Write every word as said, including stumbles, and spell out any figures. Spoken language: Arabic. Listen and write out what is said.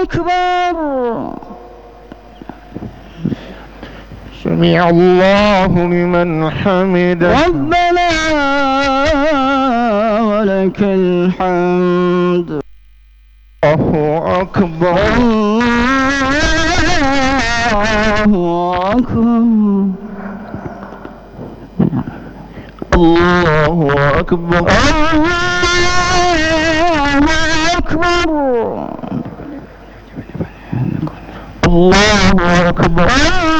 أكبر. سمع الله لمن حمده. ربنا ولك الحمد. الله أكبر. الله أكبر. الله أكبر. الله أكبر. الله أكبر.